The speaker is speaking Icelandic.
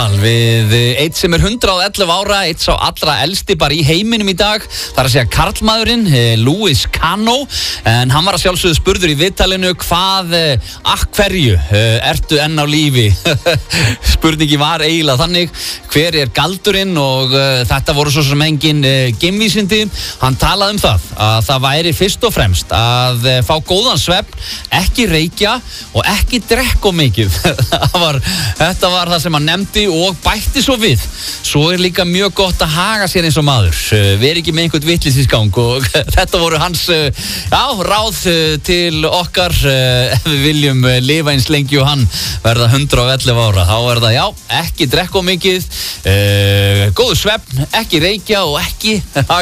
samtal við eitt sem 111 ára, eitt sá allra elsti bara í heiminum í dag. Það að segja karlmaðurinn, Lewis Cano. En hann var að sjálfsögðu spurður í viðtalinu hverju ertu enn á lífi? Spurningi var eiginlega þannig, hver galdurinn? Og þetta voru svo sem engin geimvísindi. Hann talaði það að það væri fyrst og fremst að fá góðan svefn, ekki reykja og ekki drekka mikið. Þetta var það sem hann nefndi og bætti svo við. Svo líka mjög gott að haga sér eins og maður. Veri ekki með einhvern vitleysisgang og þetta voru hans ráð til okkar ef við viljum lifa eins lengi og hann verða 111 ára. Þá það ekki drekka mikið, góðu svefn, ekki reykja og ekki